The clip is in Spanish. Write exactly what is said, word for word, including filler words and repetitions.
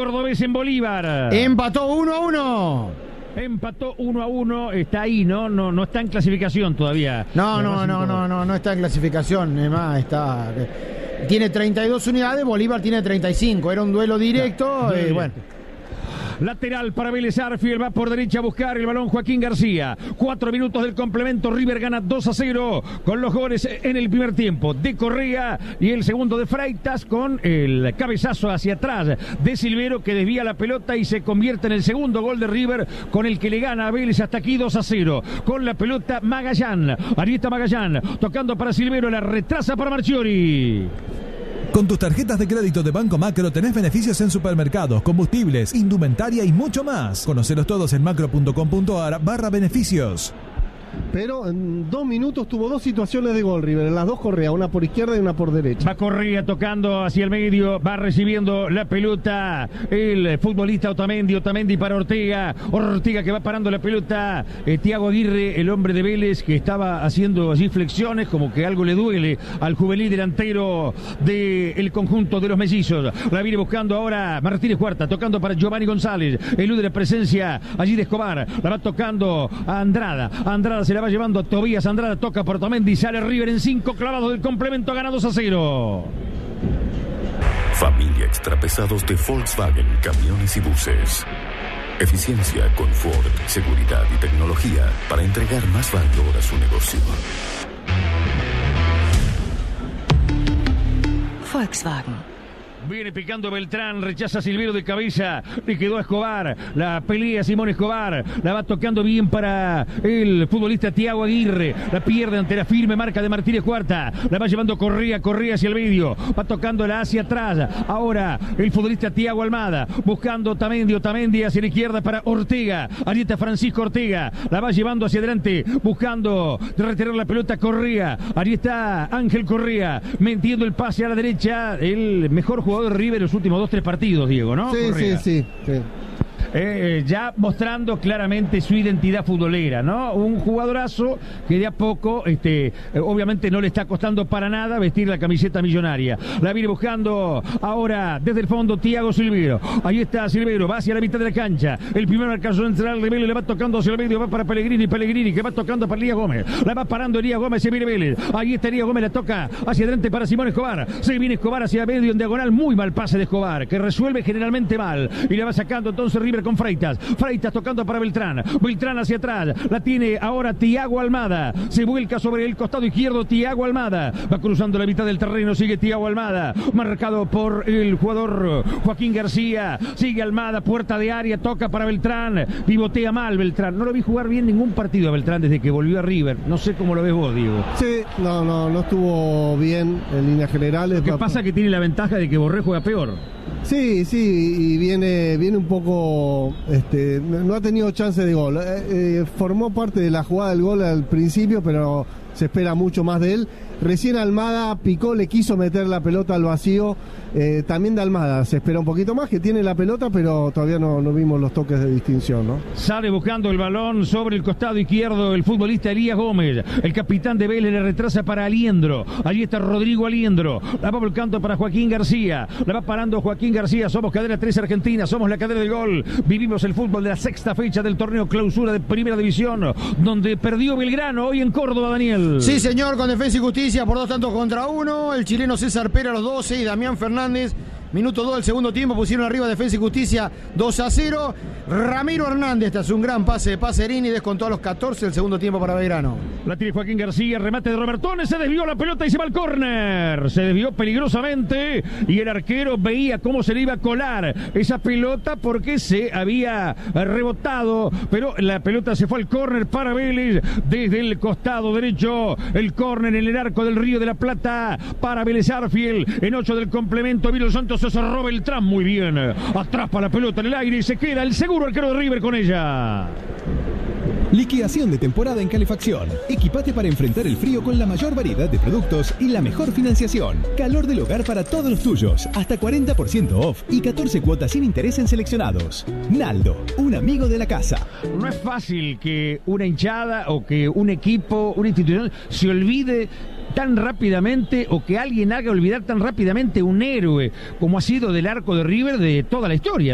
cordobés en Bolívar. Empató uno a uno. Empató uno a uno, está ahí, ¿no? No, no está en clasificación todavía. No, no, no, no, no, no está en clasificación, además está. Tiene treinta y dos unidades, Bolívar tiene treinta y cinco. Era un duelo directo, no, eh, bueno. Lateral para Vélez Arfield, va por derecha a buscar el balón Joaquín García. Cuatro minutos del complemento, River gana dos a cero con los goles en el primer tiempo de Correa y el segundo de Freitas, con el cabezazo hacia atrás de Silvero, que desvía la pelota y se convierte en el segundo gol de River, con el que le gana a Vélez hasta aquí dos a cero. Con la pelota Magallán, ahí está Magallán, tocando para Silvero, la retrasa para Marchiori. Con tus tarjetas de crédito de Banco Macro tenés beneficios en supermercados, combustibles, indumentaria y mucho más. Conocelos todos en macro.com.ar barra beneficios. Pero en dos minutos tuvo dos situaciones de gol River, en las dos Correa, una por izquierda y una por derecha. Va Correa tocando hacia el medio, va recibiendo la pelota el futbolista Otamendi, Otamendi para Ortega, Ortega que va parando la pelota, eh, Thiago Aguirre, el hombre de Vélez, que estaba haciendo allí flexiones, como que algo le duele al juvenil delantero del conjunto de los mellizos. La viene buscando ahora Martínez Cuarta, tocando para Giovanni González, elude la presencia allí de Escobar, la va tocando a Andrada, Andrada se la va llevando a Tobías, Andrada toca por Otamendi, sale River en cinco clavados del complemento, gana dos a cero. Familia Extrapesados de Volkswagen Camiones y Buses. Eficiencia, confort, seguridad y tecnología para entregar más valor a su negocio. Volkswagen. Viene picando Beltrán, rechaza Silvero de cabeza, le quedó a Escobar, la pelea Simón Escobar, la va tocando bien para el futbolista Thiago Aguirre, la pierde ante la firme marca de Martínez Cuarta, la va llevando Correa, Correa hacia el medio, va tocándola hacia atrás, ahora el futbolista Thiago Almada, buscando Otamendi, Otamendi hacia la izquierda para Ortega, ahí está Francisco Ortega, la va llevando hacia adelante, buscando retirar la pelota Correa, ahí está Ángel Correa, metiendo el pase a la derecha, el mejor jugador de River los últimos dos, tres partidos, Diego, ¿no? Sí, sí, sí, sí. Eh, ya mostrando claramente su identidad futbolera, ¿no? Un jugadorazo que de a poco, este, eh, obviamente no le está costando para nada vestir la camiseta millonaria. La viene buscando ahora desde el fondo Thiago Silvero. Ahí está Silvero, va hacia la mitad de la cancha. El primer marcazo central de Vélez, le va tocando hacia el medio, va para Pellegrini, Pellegrini que va tocando para Elías Gómez. La va parando Elías Gómez, se viene Vélez. Ahí está Elías Gómez, la toca hacia adelante para Simón Escobar. Se viene Escobar hacia medio en diagonal, muy mal pase de Escobar, que resuelve generalmente mal. Y le va sacando entonces River con Freitas, Freitas tocando para Beltrán, Beltrán hacia atrás, la tiene ahora Thiago Almada, se vuelca sobre el costado izquierdo Thiago Almada, va cruzando la mitad del terreno, sigue Thiago Almada, marcado por el jugador Joaquín García, sigue Almada, puerta de área, toca para Beltrán, pivotea mal Beltrán, no lo vi jugar bien ningún partido a Beltrán desde que volvió a River, no sé cómo lo ves vos, Diego. Sí, no, no, no estuvo bien en líneas generales. Lo que pasa es que tiene la ventaja de que Borré juega peor. Sí, sí, y viene, viene un poco, este, no ha tenido chance de gol. Eh, eh, formó parte de la jugada del gol al principio, pero se espera mucho más de él. Recién Almada picó, le quiso meter la pelota al vacío. Eh, también de Almada se espera un poquito más, que tiene la pelota, pero todavía no, no vimos los toques de distinción, ¿no? Sale buscando el balón sobre el costado izquierdo el futbolista Elías Gómez. El capitán de Vélez le retrasa para Aliendro. Allí está Rodrigo Aliendro. La va volcando para Joaquín García. La va parando Joaquín García. Somos cadena tres Argentina. Somos la cadena del gol. Vivimos el fútbol de la sexta fecha del torneo clausura de Primera División, donde perdió Belgrano hoy en Córdoba, Daniel. Sí, señor, con Defensa y Justicia por dos tantos contra uno. El chileno César Pera a los doce y Damián Fernández. Minuto dos del segundo tiempo, pusieron arriba Defensa y Justicia dos a cero. Ramiro Hernández, este es un gran pase de Pacerini, descontó a los catorce del segundo tiempo para Belgrano. La tiene Joaquín García, remate de Robertone, se desvió la pelota y se va al córner. Se desvió peligrosamente y el arquero veía cómo se le iba a colar esa pelota porque se había rebotado, pero la pelota se fue al córner para Vélez desde el costado derecho. El córner en el arco del Río de la Plata para Vélez Arfield. En ocho del complemento, Vilo Santos se cerró Beltrán muy bien. Atrapa la pelota en el aire y se queda el seguro arquero de River con ella. Liquidación de temporada en calefacción. Equipate para enfrentar el frío con la mayor variedad de productos y la mejor financiación. Calor del hogar para todos los tuyos. Hasta cuarenta por ciento off y catorce cuotas sin interés en seleccionados. Naldo, un amigo de la casa. No es fácil que una hinchada o que un equipo, una institución se olvide tan rápidamente o que alguien haga olvidar tan rápidamente un héroe como ha sido del arco de River de toda la historia.